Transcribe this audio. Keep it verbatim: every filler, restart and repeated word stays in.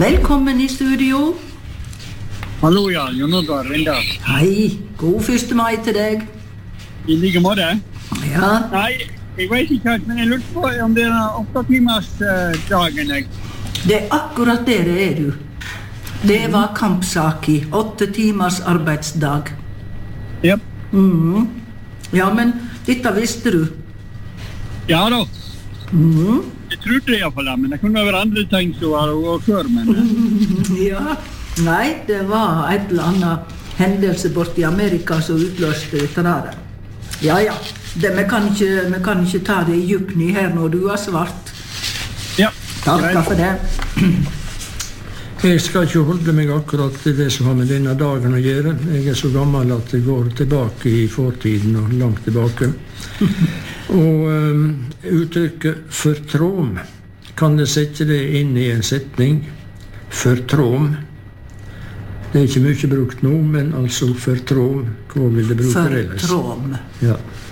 Velkommen i studio. Hallo, ja, Jon Oddvar Rindal. Hei, god første mai til deg. I like måte. Ja, Nei, jeg vet ikke helt, men jeg lurte på om det er åtte timers eh, dagen. Jeg. det er akkurat det det er, du. Det var kampsak i åtte timers arbeidsdag. Yep. Mhm. Ja, men dette visste du. Ja da, Mhm. jeg trodde det i hvert fall, det, men det kunne være andre ting som var og før, men eh, Ja, nei, det var et eller annet hendelse bort i Amerika som utløste dette der. Ja, ja, det, vi, kan ikke, vi kan ikke ta det i djupni her når du har svart. ja. Takk for det. Jeg skal ikke holde meg akkurat til det som har med denne dagen å gjøre. Jeg er så gammel at jeg går tilbake i fortiden og langt tilbake. Og um, uttrykket «fortråm», kan jeg sette det inn i en setning? «Fortråm». Det er ikke mye brukt nå, men altså «fortråm». Hva vil det bruke ellers? Fortråm. Ja.